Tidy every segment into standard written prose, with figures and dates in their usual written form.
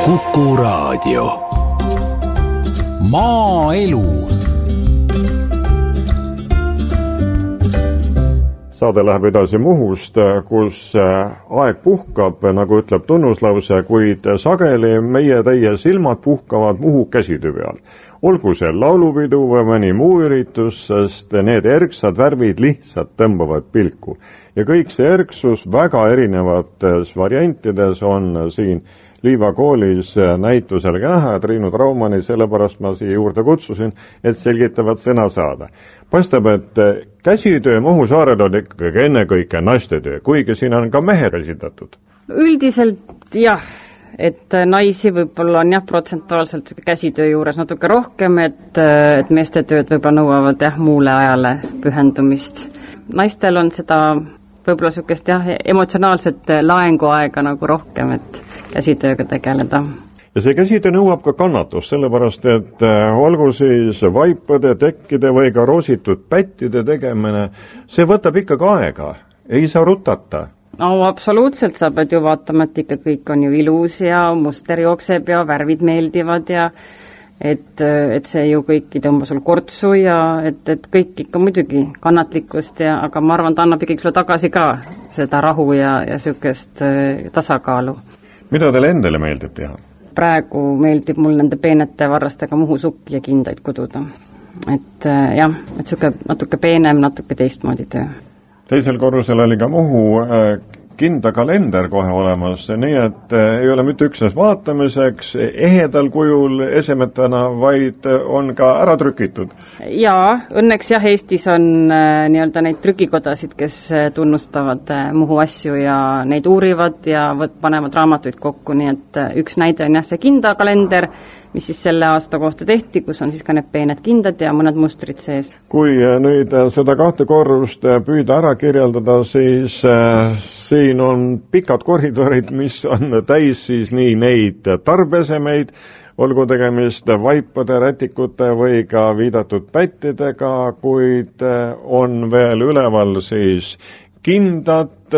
Kuku Raadio. Maaelu. Saade läheb edasi Muhust, kus aeg puhkab, nagu ütleb tunnuslause, kuid sageli meie teie silmad puhkavad Muhu käsitöö peal. Olgu see laulupidu või mõni muu üritus, sest need erksad värvid lihtsalt tõmbavad pilku. Ja kõik see erksus väga erinevates variantides on siin Liiva koolis näituselgi näha, et Triinu Traumani, sellepärast ma siia juurde kutsusin, et selgitavad sõna saada. Paistab, et käsitöö Muhu saarel on ikkagi ennekõike naistetöö, kuigi siin on ka mehed esindatud. Üldiselt jah, et naisi võib-olla on jah protsentuaalselt käsitöö juures natuke rohkem, et meeste tööd võib-olla nõuavad jah muule ajale pühendumist. Naistel on seda võib-olla sükest jah emotsionaalset laenguaega nagu rohkem, et käsitööga tegeleda. Ja see käsitöö nõuab ka kannatust, sellepärast et olgu siis vaipade, tekkide või ka roositud pättide tegemine, see võtab ikkagi aega, ei saa rutata. No absoluutselt, sa pead ju vaatama, et ikka kõik on ju ilus ja muster jookseb ja värvid meeldivad ja et see ju kõik ei tõmba sul kortsu ja et kõik ikka muidugi kannatlikkust ja, aga ma arvan, ta annab ikkagi sulle tagasi ka seda rahu ja sükest tasakaalu. Mida teile endale meeldib teha? Praegu meeldib mul nende peenete varrastega Muhu sukki ja kindaid kududa. Et jah, et süke natuke peenem, natuke teistmoodi töö. Teisel korrusel oli ka Muhu kindakalender kohe olemas, nii et ei ole mitte üksnes vaatamiseks ehedal kujul esemetena, vaid on ka ära trükitud. Jaa, õnneks jah, Eestis on nii-öelda neid trükikodasid, kes tunnustavad Muhu asju ja neid uurivad ja panevad raamatuid kokku, nii et üks näide on jah see kindakalender, mis siis selle aasta kohta tehti, kus on siis ka need peened kindad ja mõned mustrid sees. Kui nüüd seda kahte korrust püüda ära kirjeldada, siis siin on pikad koridorid, mis on täis siis nii neid tarbesemeid, olgu tegemist vaipade, rätikute või ka viidatud pättidega, kuid on veel üleval siis kindad,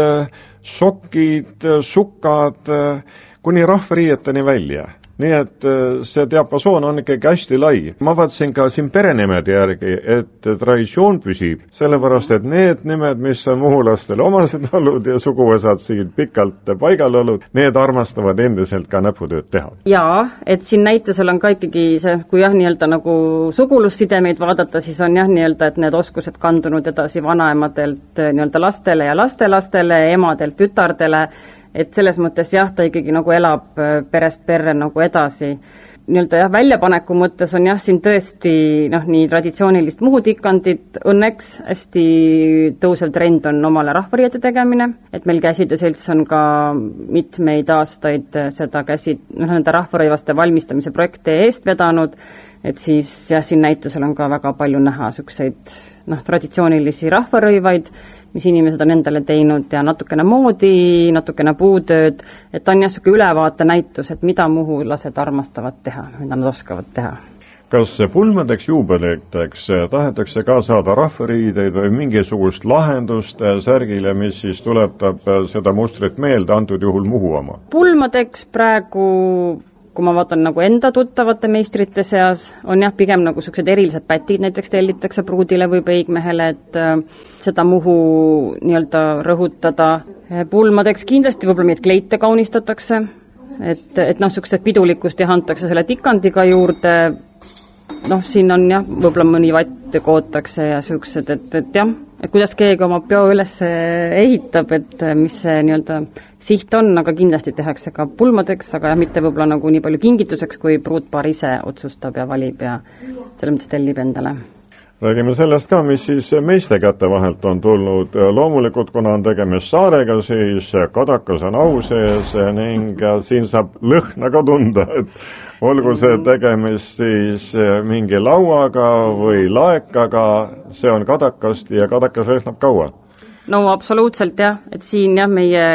sokid, sukad, kuni rahvariieteni välja. Nii et see diapasoon on ikkagi hästi lai. Ma vaatasin ka siin perenemede järgi, et traditsioon püsib, sellepärast et need nimed, mis on muhulastele omased olnud ja suguvõsad siin pikalt paigal olnud, need armastavad endiselt ka näputööd teha. Jaa, et siin näitusel on ka ikkagi see, kui jah nii-öelda nagu sugulussidemeid vaadata, siis on jah nii-öelda, et need oskused kandunud edasi vanaemadelt nii-öelda lastele ja lastelastele, emadelt tütardele, et selles mõttes jah, ta ikkagi nagu elab perest perre nagu edasi. Nii-öelda jah, väljapaneku mõttes on jah siin tõesti nii traditsioonilist muhutikandit, õnneks hästi tõusev trend on omale rahvariiete tegemine, et meil käsitööselts on ka mitmeid aastaid seda nende rahvarõivaste valmistamise projekte eest vedanud, et siis jah, siin näitusel on ka väga palju näha sükseid traditsioonilisi rahvarõivaid, mis inimesed on endale teinud ja natukene moodi, natukene puutööd, et on jah süke ülevaate näitus, et mida muhulased armastavad teha, mida nad oskavad teha. Kas pulmadeks juubeliteks tahetakse ka saada rahvariideid või mingisugust lahendust särgile, mis siis tuletab seda mustrit meelde, antud juhul Muhu oma? Pulmadeks praegu, kui ma vaatan nagu enda tuttavate meistrite seas, on jah pigem nagu sellised erilised pätid, näiteks tellitakse pruudile või peigmehele, et seda Muhu nii-öelda rõhutada. Pulmadeks kindlasti võib-olla meid kleite kaunistatakse, et sellised pidulikkust ja antakse selle tikandiga juurde, siin on jah, võib-olla mõni vatt kootakse ja sellised, et jah, et kuidas keegi oma peo üles ehitab, et mis see nii-öelda siht on, aga kindlasti tehakse ka pulmadeks, aga jah, mitte võib-olla nagu nii palju kingituseks, kui pruutpaar ise otsustab ja valib ja selle mõttes tellib endale. Räägime sellest ka, mis siis meeste kätte vahelt on tulnud. Loomulikult, kuna on tegemist saarega, siis kadakas on au sees ning siin saab lõhna ka tunda, et olgu see tegemist siis mingi lauaga või laekaga, see on kadakast ja kadakas lõhnab kaua. No absoluutselt jah, et siin jah meie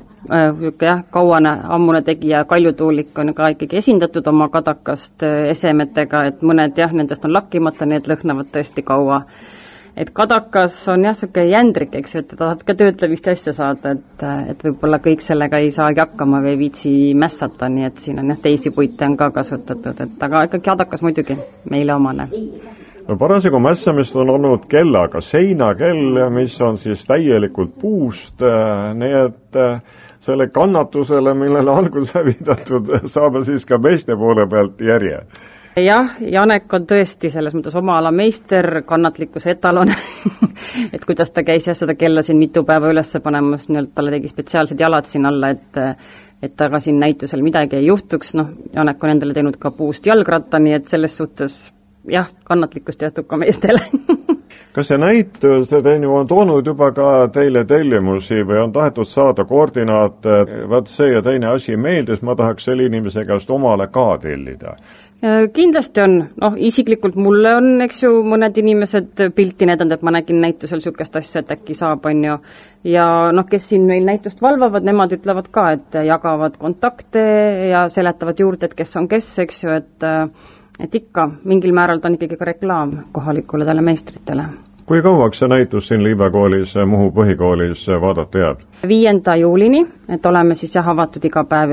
kauane ammune tegija Kaljutuulik on ka ikkagi esindatud oma kadakast esemetega, et mõned jah, nendest on lakkimata, need lõhnavad tõesti kaua. et kadakas on jah, siuke jändrik, eks ju, et tahad ka töötlemist asja saada, et võib-olla kõik sellega ei saagi hakkama või ei viitsi mässata, nii et siin on jah, teisi puite on ka kasutatud, et aga ikkagi kadakas muidugi meile omane. No parasjagu mässamist on olnud kellaga, seinakell, mis on siis täielikult puust, nii et selle kannatusele, millele alguse viidatud, saab siis ka meeste poole pealt järje. Jah, Janek on tõesti selles mõttes oma ala meister, kannatlikkuse etalon, et kuidas ta käis jah, seda kella siin mitu päeva üles panemas, talle tegi spetsiaalsed jalad siin alla, et taga siin näitusel midagi ei juhtuks, Janek on endale teinud ka puust jalgratta, nii et selles suhtes jah, kannatlikkust jähtub ka meestele. Kas see näitus on toonud juba ka teile tellimusi või on tahetud saada koordinaate, vaat see ja teine asi meeldis, ma tahaks selle inimese käest omale ka tellida? Kindlasti on, isiklikult mulle on, eks ju, mõned inimesed pilti näidanud, et ma nägin näitusel sükest asja, et äkki saab, on ju, ja kes siin meil näitust valvavad, nemad ütlevad ka, et jagavad kontakte ja seletavad juurde, et kes on kes, eks ju, et ikka mingil määral ta on ikkagi ka reklaam kohalikule tälle meistritele. Kui kauaks see näitus siin Liiva koolis, Muhu põhikoolis vaadata jääb? 5. juulini, et oleme siis avatud iga päev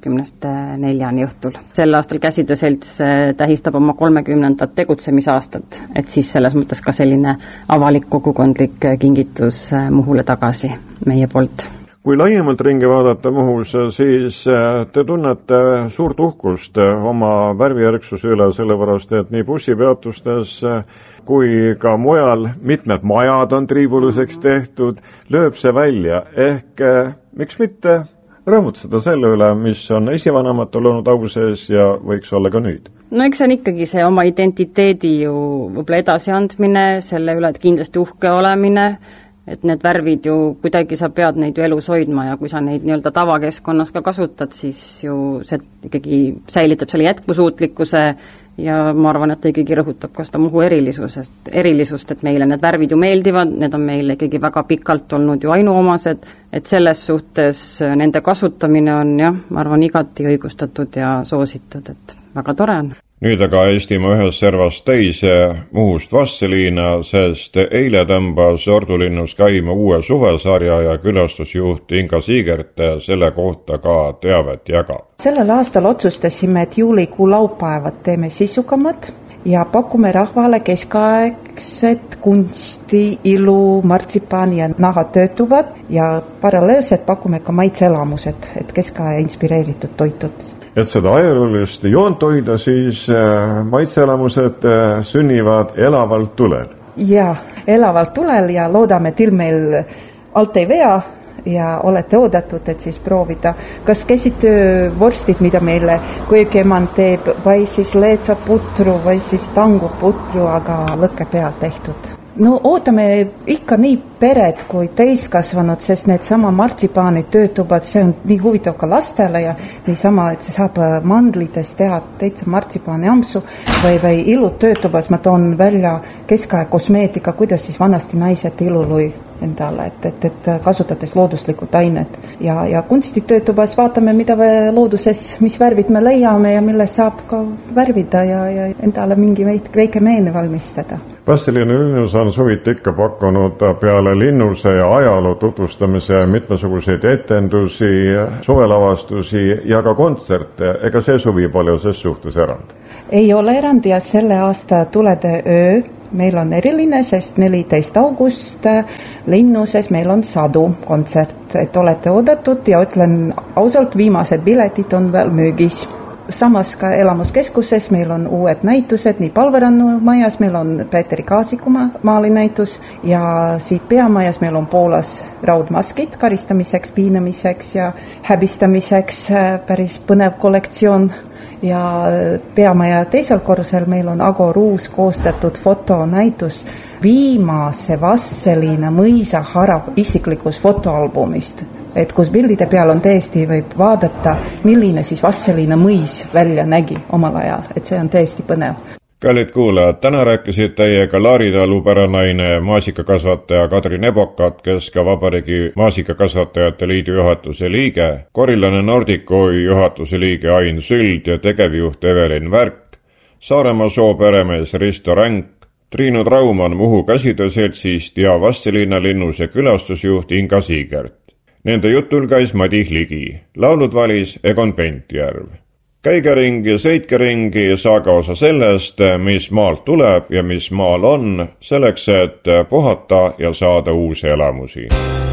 11–4 õhtul. Sel aastal Käsitööselts tähistab oma 30. tegutsemisaastat, et siis selles mõttes ka selline avalik kogukondlik kingitus Muhule tagasi meie poolt. Kui laiemalt ringi vaadata Muhus, siis te tunnete suurt uhkust oma värvijärgsuse üle, sellepärast et nii bussipeatustes kui ka mujal mitmed majad on triibuluseks tehtud, lööb see välja, ehk miks mitte rõõmutseda selle üle, mis on esivanematel olnud au sees ja võiks olla ka nüüd? No eks see on ikkagi see oma identiteedi ju võib-olla edasiandmine, selle üle, et kindlasti uhke olemine, et need värvid ju kuidagi sa pead neid ju elus hoidma ja kui sa neid nii-öelda tavakeskkonnas ka kasutad, siis ju see ikkagi säilitab selle jätkusuutlikkuse ja ma arvan, et ta ikkagi rõhutab ka seda Muhu erilisust, et meile need värvid ju meeldivad, need on meile ikkagi väga pikalt olnud ju ainuomased, et selles suhtes nende kasutamine on jah, ma arvan, igati õigustatud ja soositud, et väga tore on. Nüüd aga Eestimaa ühes servas teise Muhust vasseliina, sest eile tõmbas Ordulinnus käima uue suvesarja ja külastusjuht Inga Siigert selle kohta ka teavet jagab. Sellel aastal otsustasime, et juulikuu laupäevad teeme sisukamad ja pakume rahvale keskaegset kunsti, ilu, martsipaani ja naha töötuvad ja paralleelselt pakume ka maitseelamused, et keskaja inspireeritud toitud. Et seda ajaloolist joont hoida, siis maitseelamused sünnivad elavalt tulel. Ja, elavalt tulel ja loodame, et ilm meil alt ei vea ja olete oodatud, et siis proovida kas käsitöövorstid, mida meile köögiemand teeb, või siis leetsaputru või siis tanguputru, aga lõkke peal tehtud. No ootame ikka nii pered kui täiskasvanud, sest need sama martsipaanid töötubad, see on nii huvitav ka lastele ja niisama, et see saab mandlitest teha täitsa martsipaani ampsu või ilud töötubas, ma toon välja keskaja kosmeetika, kuidas siis vanasti naised ilu lõi endale, et kasutades looduslikud ained ja kunstit töötubas vaatame, mida looduses, mis värvid me leiame ja mille saab ka värvida ja endale mingi väike meene valmistada. Vasseliina linnus on suviti ikka pakkunud peale linnuse ja ajaloo tutvustamise mitmesuguseid etendusi, suvelavastusi ja ka kontserte. Ega see suvi pole ses suhtes erand? Ei ole erand ja selle aasta Tulede öö meil on eriline, sest 14. august linnuses meil on Sadu kontsert, et olete oodatud ja ütlen ausalt, viimased piletid on veel müügis. Samas ka elamuskeskuses meil on uued näitused, nii Palverannu majas meil on Peeteri Kaasiku maalinäitus ja siit peamajas meil on Poolas raudmaskid karistamiseks, piinamiseks ja häbistamiseks, päris põnev kollektsioon. Ja peamaja teisel korrusel meil on Ago Ruus koostatud fotonäitus viimase Vasseliina mõisahara isiklikus fotoalbumist. Et kus pildide peal on tõesti, võib vaadata, milline siis Vasseliina mõis välja nägi omal ajal, et see on tõesti põnev. Kallid kuulajad, täna rääkisid teiega Laaritalu päranaine maasikakasvataja Kadri Nebokat, kes ka Vabariigi Maasikakasvatajate Liidu juhatuse liige, Korilane Nordico juhatuse liige Ain Süld ja tegevjuht Evelin Värk, Saaremaa soo peremees Risto Ränk, Triinu Traumann Muhu käsitööseltsist ja Vastseliina linnuse külastusjuht Inga Siigert. Nende jutul käis Madis Ligi, laulud valis Egon Pentjärv. Käige ringi, sõitke ringi, saage osa sellest, mis maalt tuleb ja mis maal on, selleks, et puhata ja saada uusi elamusi.